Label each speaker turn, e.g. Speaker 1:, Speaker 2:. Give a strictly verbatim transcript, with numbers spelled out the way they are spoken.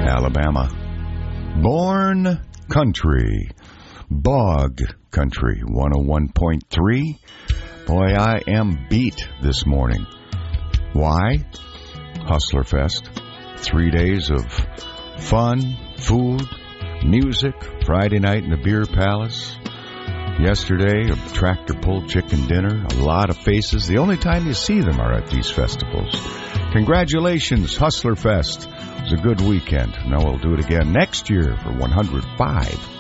Speaker 1: Alabama. Born Country, Bog Country, one oh one point three. Boy, I am beat this morning. Why? Hustler Fest. Three days of fun, food, music. Friday night in the Beer Palace. Yesterday, a tractor-pulled chicken dinner. A lot of faces. The only time you see them are at these festivals. Congratulations, Hustler Fest. It was a good weekend. Now we'll do it again next year for one hundred five.